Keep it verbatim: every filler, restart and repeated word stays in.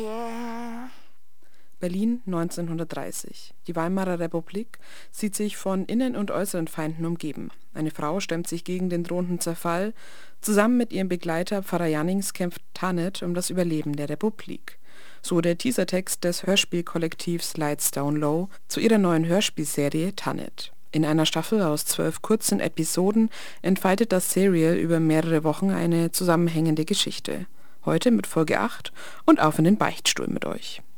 Berlin neunzehnhundertdreißig. Die Weimarer Republik sieht sich von innen und äußeren Feinden umgeben. Eine Frau stemmt sich gegen den drohenden Zerfall. Zusammen mit ihrem Begleiter Pfarrer Jannings kämpft Tanit um das Überleben der Republik. So der Teasertext des Hörspielkollektivs Lights Down Low zu ihrer neuen Hörspielserie Tanit. In einer Staffel aus zwölf kurzen Episoden entfaltet das Serial über mehrere Wochen eine zusammenhängende Geschichte. Heute mit Folge acht und auf in den Beichtstuhl mit euch.